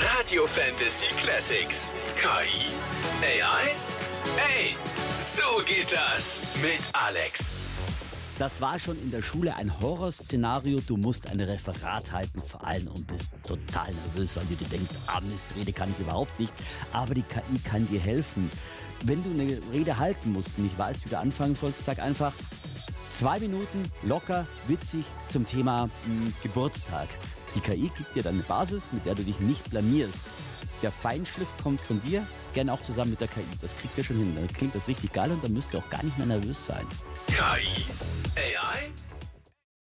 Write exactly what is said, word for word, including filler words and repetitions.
Radio Fantasy Classics. K I? A I? Hey, so geht das mit Alex. Das war schon in der Schule ein Horrorszenario. Du musst ein Referat halten vor allen und bist total nervös, weil du dir denkst, ah Mist, Rede kann ich überhaupt nicht. Aber die K I kann dir helfen. Wenn du eine Rede halten musst und nicht weißt, wie du anfangen sollst, sag einfach zwei Minuten locker, witzig zum Thema mh, Geburtstag. Die K I gibt dir dann eine Basis, mit der du dich nicht blamierst. Der Feinschliff kommt von dir, gerne auch zusammen mit der K I. Das kriegt ihr schon hin. Dann klingt das richtig geil und dann müsst ihr auch gar nicht mehr nervös sein. K I? A I?